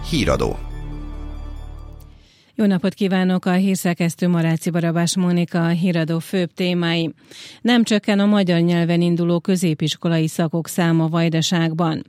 Híradó. Jó napot kívánok! A hírszerkesztő Maráci Barabás Mónika, a Híradó főbb témái. Nem csökken a magyar nyelven induló középiskolai szakok száma Vajdaságban.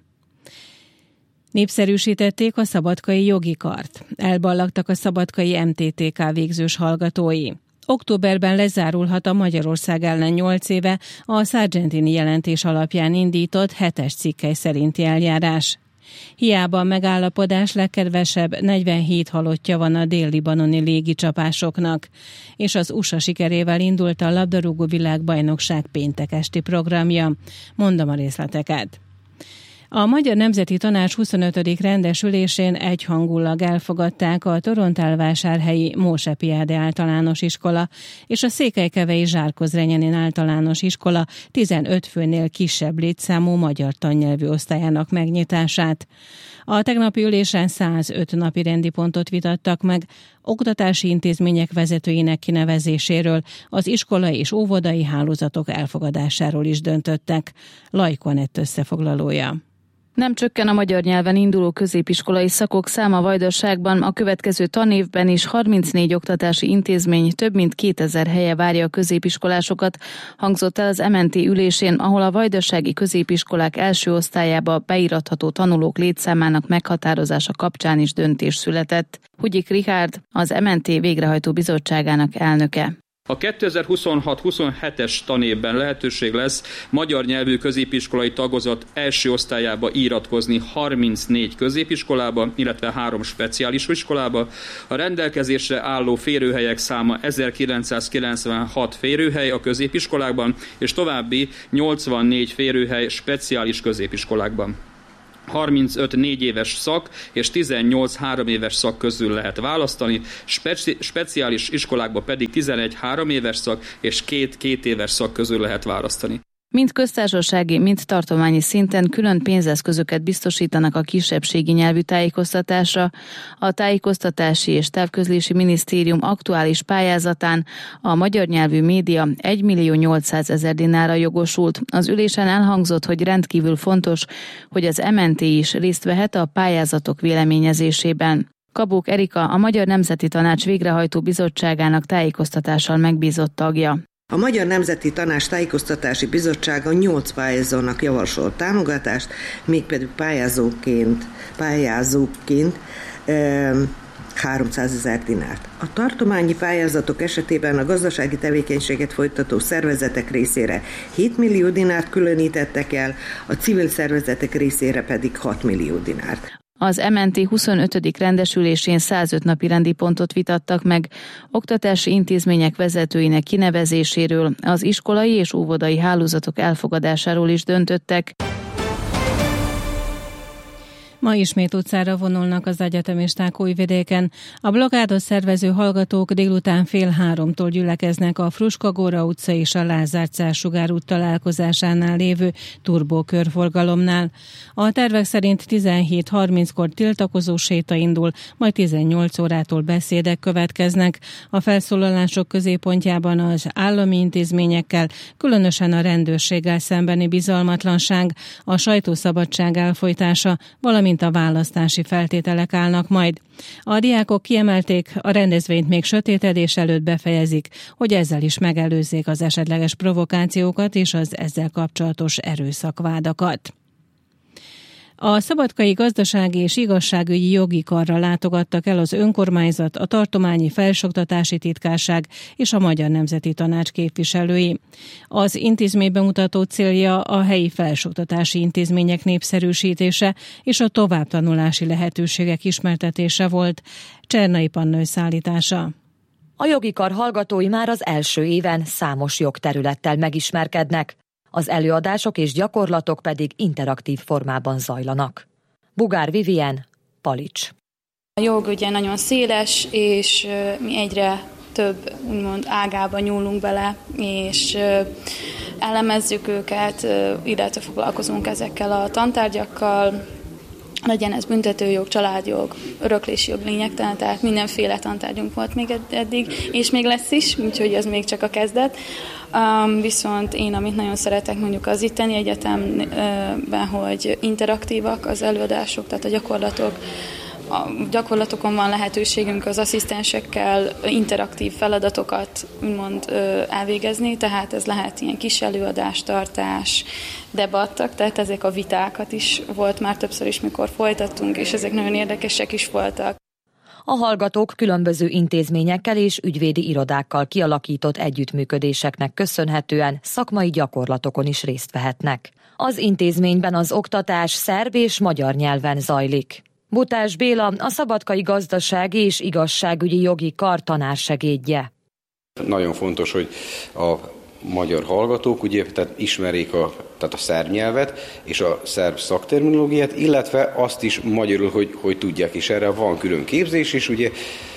Népszerűsítették a szabadkai jogi kart. Elballagtak a szabadkai MTTK végzős hallgatói. Októberben lezárulhat a Magyarország ellen 8 éve a Sargentini jelentés alapján indított 7-es cikkely szerinti eljárás. Hiába a megállapodás, legkevesebb 47 halottja van a dél-libanoni légicsapásoknak, és az USA sikerével indult a labdarúgó világbajnokság péntek esti programja. Mondom a részleteket. A Magyar Nemzeti Tanács 25. rendes ülésén egyhangulag elfogadták a Torontálvásárhelyi Mósepiáde általános iskola és a Székelykevei Zsárkozrenyenén általános iskola 15 főnél kisebb létszámú magyar tannyelvű osztályának megnyitását. A tegnapi ülésen 105 napi rendi pontot vitattak meg, oktatási intézmények vezetőinek kinevezéséről, az iskolai és óvodai hálózatok elfogadásáról is döntöttek. Lajko Anett összefoglalója. Nem csökken a magyar nyelven induló középiskolai szakok száma Vajdaságban, a következő tanévben is 34 oktatási intézmény több mint 2000 helye várja a középiskolásokat, hangzott el az MNT ülésén, ahol a vajdasági középiskolák első osztályába beiratható tanulók létszámának meghatározása kapcsán is döntés született. Hugyik Richárd, az MNT végrehajtó bizottságának elnöke. A 2026-27-es tanévben lehetőség lesz magyar nyelvű középiskolai tagozat első osztályába iratkozni 34 középiskolába, illetve 3 speciális iskolába. A rendelkezésre álló férőhelyek száma 1996 férőhely a középiskolákban, és további 84 férőhely speciális középiskolákban. 35 4 éves szak és 18 3 éves szak közül lehet választani, speciális iskolákba pedig 11 3 éves szak és 2 éves szak közül lehet választani. Mind köztársasági, mind tartományi szinten külön pénzeszközöket biztosítanak a kisebbségi nyelvű tájékoztatásra. A Tájékoztatási és Távközlési Minisztérium aktuális pályázatán a magyar nyelvű média 1 800 000 dinárra jogosult. Az ülésen elhangzott, hogy rendkívül fontos, hogy az MNT is részt vehet a pályázatok véleményezésében. Kabók Erika, a Magyar Nemzeti Tanács végrehajtó bizottságának tájékoztatással megbízott tagja. A Magyar Nemzeti Tanács Tájékoztatási Bizottsága 8 pályázónak javasolt támogatást, mégpedig pályázóként 300 000 dinárt. A tartományi pályázatok esetében a gazdasági tevékenységet folytató szervezetek részére 7 millió dinárt különítettek el, a civil szervezetek részére pedig 6 millió dinárt. Az MNT 25. rendesülésén 105 napi rendi pontot vitattak meg, oktatási intézmények vezetőinek kinevezéséről, az iskolai és óvodai hálózatok elfogadásáról is döntöttek. Ma ismét utcára vonulnak az egyetemisták Újvidéken. A blokádot szervező hallgatók délután 2:30-tól gyülekeznek a Fruska-Góra utca és a Lázár-Cár út találkozásánál lévő turbókörforgalomnál. A tervek szerint 17:30-kor tiltakozó séta indul, majd 18 órától beszédek következnek. A felszólalások középpontjában az állami intézményekkel, különösen a rendőrséggel szembeni bizalmatlanság, a sajtószabadság elfojtása, valamint a választási feltételek állnak majd. A diákok kiemelték, a rendezvényt még sötétedés előtt befejezik, hogy ezzel is megelőzzék az esetleges provokációkat és az ezzel kapcsolatos erőszakvádakat. A Szabadkai Gazdasági és Igazságügyi Jogi Karra látogattak el az önkormányzat, a Tartományi Felsőoktatási Titkárság és a Magyar Nemzeti Tanács képviselői. Az intézmény bemutató célja a helyi felsőoktatási intézmények népszerűsítése és a továbbtanulási lehetőségek ismertetése volt. Csernai Panna összeállítása. A jogi kar hallgatói már az első éven számos jogterülettel megismerkednek. Az előadások és gyakorlatok pedig interaktív formában zajlanak. Bugár Vivien, Palics. A jog ugye nagyon széles, és mi egyre több úgymond ágába nyúlunk bele, és elemezzük őket, illetve foglalkozunk ezekkel a tantárgyakkal, legyen ez büntetőjog, családjog, öröklési jog, lényegtelen, tehát mindenféle tantárgyunk volt még eddig, és még lesz is, úgyhogy ez még csak a kezdet. Viszont én, amit nagyon szeretek mondjuk az itteni egyetemben, hogy interaktívak az előadások, tehát a gyakorlatok, A gyakorlatokon van lehetőségünk az asszisztensekkel interaktív feladatokat úgymond elvégezni, tehát ez lehet ilyen kis előadástartás, debattak, tehát ezek a vitákat is volt már többször is, mikor folytattunk, és ezek nagyon érdekesek is voltak. A hallgatók különböző intézményekkel és ügyvédi irodákkal kialakított együttműködéseknek köszönhetően szakmai gyakorlatokon is részt vehetnek. Az intézményben az oktatás szerb és magyar nyelven zajlik. Butás Béla, a Szabadkai Gazdasági és Igazságügyi Jogi Kar tanársegédje. Nagyon fontos, hogy a magyar hallgatók ugye, tehát ismerjék a szerb nyelvet és a szerb szakterminológiát, illetve azt is magyarul, hogy tudják, és erre van külön képzés, és ugye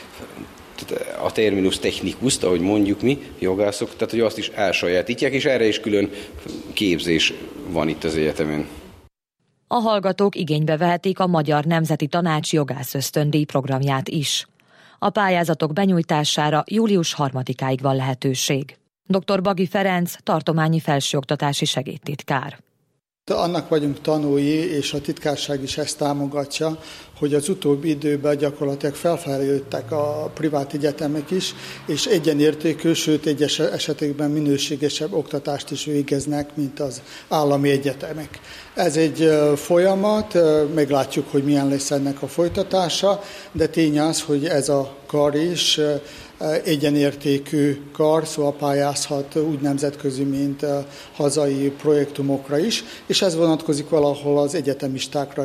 a terminus technicust, ahogy mondjuk mi, jogászok, tehát hogy azt is elsajátítják, és erre is külön képzés van itt az egyetemen. A hallgatók igénybe vehetik a Magyar Nemzeti Tanács jogászösztöndíj programját is. A pályázatok benyújtására július 3-áig van lehetőség. Dr. Bagi Ferenc, tartományi felsőoktatási segédtitkár. Annak vagyunk tanúi, és a titkárság is ezt támogatja, hogy az utóbbi időben gyakorlatilag felfejlődtek a privát egyetemek is, és egyenértékű, sőt egyes esetekben minőségesebb oktatást is végeznek, mint az állami egyetemek. Ez egy folyamat, meglátjuk, hogy milyen lesz ennek a folytatása, de tény az, hogy ez a kar is egyenértékű kar, szóval pályázhat úgy nemzetközi, mint hazai projektumokra is, és ez vonatkozik valahol az egyetemistákra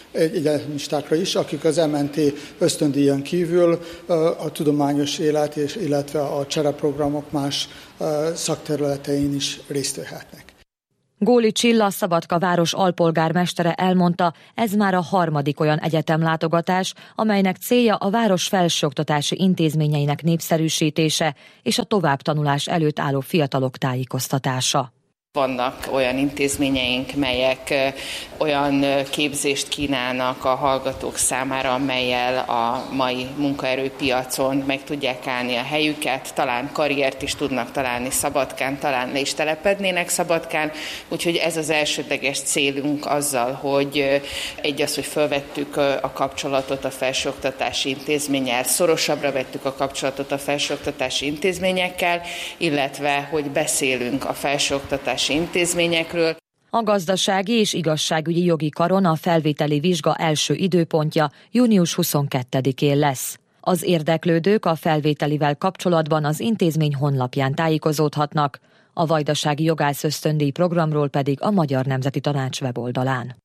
is, akik az MNT ösztöndíjon kívül a tudományos élet, illetve a csereprogramok más szakterületein is részt vehetnek. Góli Csilla, Szabadka város alpolgármestere elmondta, ez már a 3. olyan egyetemlátogatás, amelynek célja a város felsőoktatási intézményeinek népszerűsítése és a továbbtanulás előtt álló fiatalok tájékoztatása. Vannak olyan intézményeink, melyek olyan képzést kínálnak a hallgatók számára, amellyel a mai munkaerőpiacon meg tudják állni a helyüket, talán karriert is tudnak találni Szabadkán, talán le is telepednének Szabadkán, úgyhogy ez az elsődleges célunk azzal, hogy hogy felvettük a kapcsolatot a felsőoktatási intézménnyel, szorosabbra vettük a kapcsolatot a felsőoktatási intézményekkel, illetve hogy beszélünk a felsőoktatási intézményekről. A Gazdasági és Igazságügyi Jogi Karon a felvételi vizsga első időpontja június 22-én lesz. Az érdeklődők a felvételivel kapcsolatban az intézmény honlapján tájékozódhatnak, a Vajdasági Jogászösztöndíj programról pedig a Magyar Nemzeti Tanács weboldalán.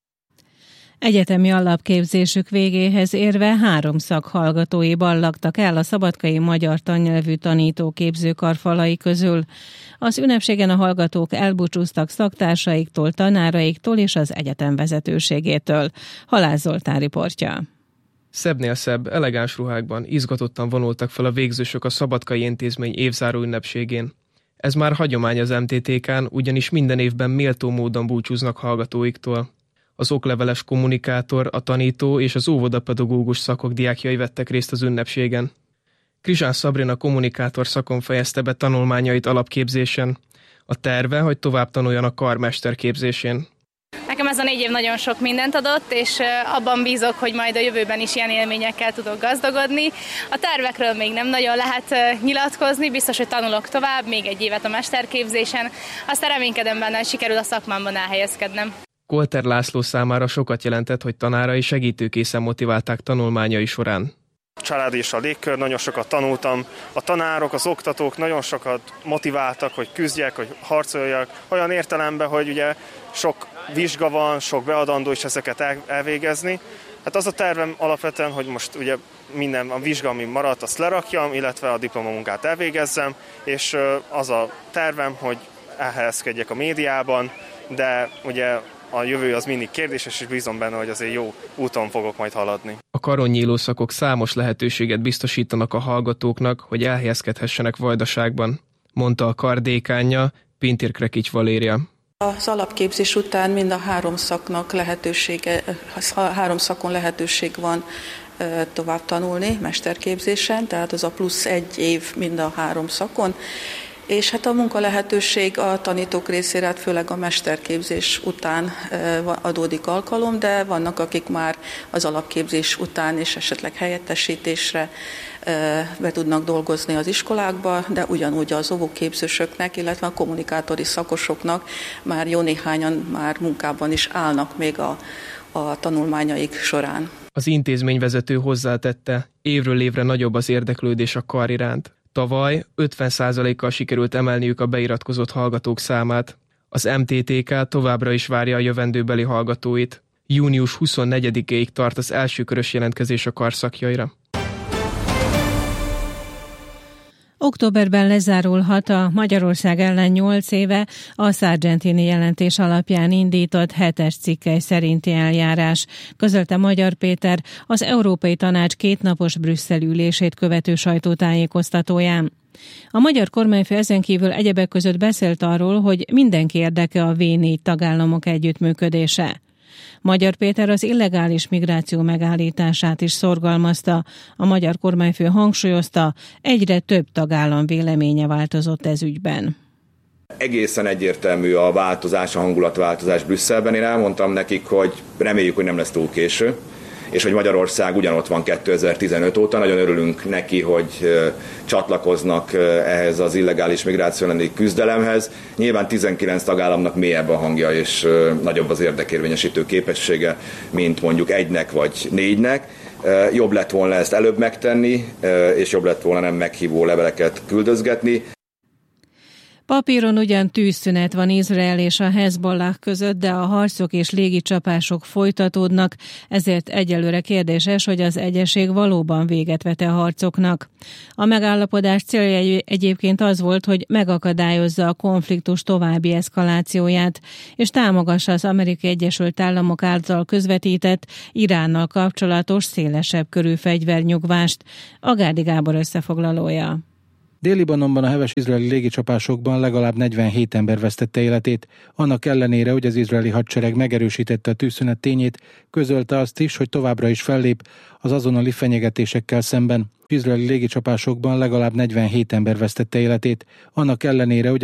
Egyetemi alapképzésük végéhez érve 3 szak hallgatói ballagtak el a szabadkai magyar tannyelvű tanítóképzőkar falai közül. Az ünnepségen a hallgatók elbúcsúztak szaktársaiktól, tanáraiktól és az egyetem vezetőségétől. Halász Zoltán riportja. Szebbnél szebb, elegáns ruhákban izgatottan vonultak fel a végzősök a Szabadkai Intézmény évzáró ünnepségén. Ez már hagyomány az MTTK-n, ugyanis minden évben méltó módon búcsúznak hallgatóiktól. Az okleveles kommunikátor, a tanító és az óvodapedagógus szakok diákjai vettek részt az ünnepségen. Krizsán Szabrina kommunikátor szakon fejezte be tanulmányait alapképzésen. A terve, hogy tovább tanuljon a karmester képzésén. Nekem ez a 4 év nagyon sok mindent adott, és abban bízok, hogy majd a jövőben is ilyen élményekkel tudok gazdagodni. A tervekről még nem nagyon lehet nyilatkozni, biztos, hogy tanulok tovább, még 1 évet a mesterképzésen, aztán reménykedem benne, hogy sikerül a szakmámban elhelyezkednem. Kolter László számára sokat jelentett, hogy tanárai segítőkészen motiválták tanulmányai során. A család és a légkör, nagyon sokat tanultam. A tanárok, az oktatók nagyon sokat motiváltak, hogy küzdjek, hogy harcoljak. Olyan értelemben, hogy ugye sok vizsga van, sok beadandó, és ezeket elvégezni. Hát az a tervem alapvetően, hogy most ugye minden a vizsga, ami maradt, azt lerakjam, illetve a diplomamunkát elvégezzem, és az a tervem, hogy elhelyezkedjek a médiában, de ugye a jövő az mindig kérdéses, és bízom benne, hogy azért jó úton fogok majd haladni. A karon nyíló szakok számos lehetőséget biztosítanak a hallgatóknak, hogy elhelyezkedhessenek Vajdaságban, mondta a kar dékánja, Pintér Krekics Valéria. Az alapképzés után mind a 3 szakon lehetőség van tovább tanulni mesterképzésen, tehát az a plusz 1 év mind a 3 szakon, És hát a munkalehetőség a tanítók részére, hát főleg a mesterképzés után adódik alkalom, de vannak, akik már az alapképzés után és esetleg helyettesítésre be tudnak dolgozni az iskolákba, de ugyanúgy az óvóképzősöknek, illetve a kommunikátori szakosoknak már jó néhányan már munkában is állnak még a tanulmányaik során. Az intézményvezető hozzátette, évről évre nagyobb az érdeklődés a kar iránt. Tavaly 50%-kal sikerült emelniük a beiratkozott hallgatók számát. Az MTTK továbbra is várja a jövendőbeli hallgatóit. Június 24-ig tart az első körös jelentkezés a kar szakjaira. Októberben lezárulhat a Magyarország ellen 8 éve a Sargentini jelentés alapján indított 7-es cikkely szerinti eljárás, közölte Magyar Péter az Európai Tanács 2 napos brüsszeli ülését követő sajtótájékoztatóján. A magyar kormányfő ezen kívül egyebek között beszélt arról, hogy mindenki érdeke a V4 tagállamok együttműködése. Magyar Péter az illegális migráció megállítását is szorgalmazta. A magyar kormányfő hangsúlyozta, egyre több tagállam véleménye változott ez ügyben. Egészen egyértelmű a változás, a hangulatváltozás Brüsszelben. Én elmondtam nekik, hogy reméljük, hogy nem lesz túl késő, és hogy Magyarország ugyanott van 2015 óta. Nagyon örülünk neki, hogy csatlakoznak ehhez az illegális migráció elleni küzdelemhez. Nyilván 19 tagállamnak mélyebb a hangja, és nagyobb az érdekérvényesítő képessége, mint mondjuk 1-nek vagy 4-nek. Jobb lett volna ezt előbb megtenni, és jobb lett volna nem meghívó leveleket küldözgetni. Papíron ugyan tűzszünet van Izrael és a Hezbollah között, de a harcok és légicsapások folytatódnak, ezért egyelőre kérdéses, hogy az egyezség valóban véget vet a harcoknak. A megállapodás célja egyébként az volt, hogy megakadályozza a konfliktus további eszkalációját, és támogassa az Amerikai Egyesült Államok által közvetített Iránnal kapcsolatos szélesebb körű fegyvernyugvást. Agárdi Gábor összefoglalója. Dél-Libanonban a heves izraeli légicsapásokban legalább 47 ember vesztette életét. Annak ellenére, hogy az izraeli hadsereg megerősítette a tűzszünet tényét, közölte azt is, hogy továbbra is fellép az azonnali fenyegetésekkel szemben. Izraeli légicsapásokban legalább 47 ember vesztette életét. Annak ellenére, hogy